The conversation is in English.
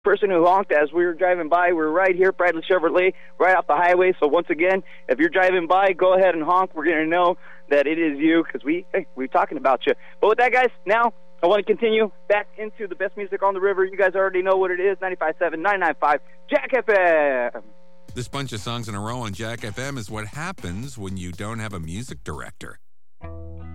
person who honked as we were driving by. We're right here, Bradley Chevrolet, right off the highway. So once again, if you're driving by, go ahead and honk. We're going to know that it is you because we're talking about you. But with that, guys, now I want to continue back into the best music on the river. You guys already know what it is, 95.7, 995, Jack FM. This bunch of songs in a row on Jack FM is what happens when you don't have a music director.